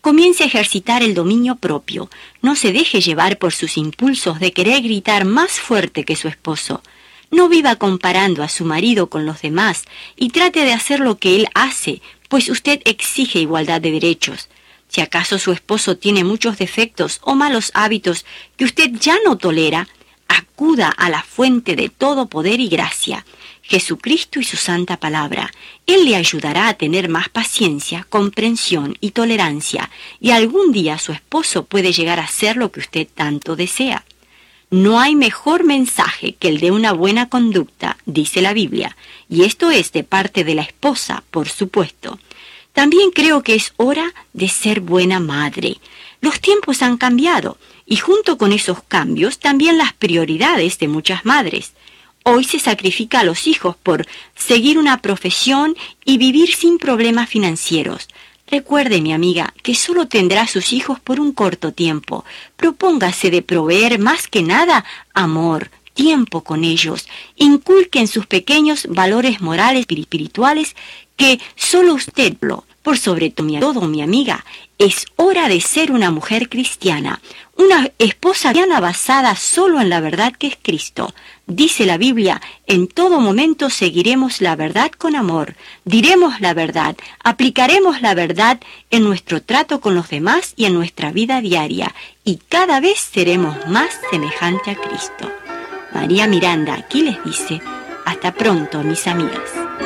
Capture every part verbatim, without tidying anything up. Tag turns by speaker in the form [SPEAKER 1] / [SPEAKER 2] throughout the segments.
[SPEAKER 1] Comience a ejercitar el dominio propio. No se deje llevar por sus impulsos de querer gritar más fuerte que su esposo. No viva comparando a su marido con los demás y trate de hacer lo que él hace, pues usted exige igualdad de derechos. Si acaso su esposo tiene muchos defectos o malos hábitos que usted ya no tolera, acuda a la fuente de todo poder y gracia, Jesucristo y su santa palabra. Él le ayudará a tener más paciencia, comprensión y tolerancia, y algún día su esposo puede llegar a ser lo que usted tanto desea. No hay mejor mensaje que el de una buena conducta, dice la Biblia, y esto es de parte de la esposa, por supuesto. También creo que es hora de ser buena madre. Los tiempos han cambiado, y junto con esos cambios también las prioridades de muchas madres. Hoy se sacrifica a los hijos por seguir una profesión y vivir sin problemas financieros. Recuerde, mi amiga, que solo tendrá a sus hijos por un corto tiempo. Propóngase de proveer más que nada amor, tiempo con ellos. Inculque en sus pequeños valores morales y espirituales que solo usted lo, por sobre todo, mi amiga, es hora de ser una mujer cristiana, una esposa cristiana basada solo en la verdad que es Cristo. Dice la Biblia, en todo momento seguiremos la verdad con amor, diremos la verdad, aplicaremos la verdad en nuestro trato con los demás y en nuestra vida diaria, y cada vez seremos más semejantes a Cristo. María Miranda aquí les dice, hasta pronto, mis amigas.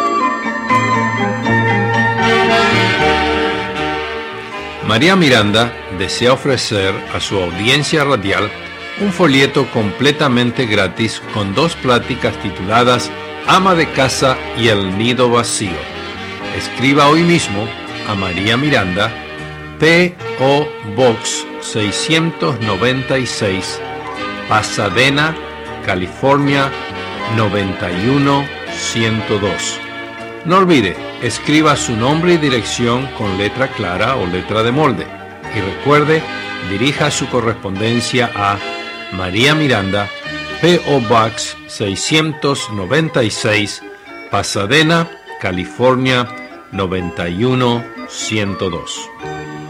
[SPEAKER 2] María Miranda desea ofrecer a su audiencia radial un folleto completamente gratis con dos pláticas tituladas Ama de Casa y El Nido Vacío. Escriba hoy mismo a María Miranda, P O Box seiscientos noventa y seis, Pasadena, California noventa y uno ciento dos. No olvide, escriba su nombre y dirección con letra clara o letra de molde. Y recuerde, dirija su correspondencia a María Miranda, P O Box seiscientos noventa y seis, Pasadena, California noventa y uno ciento dos.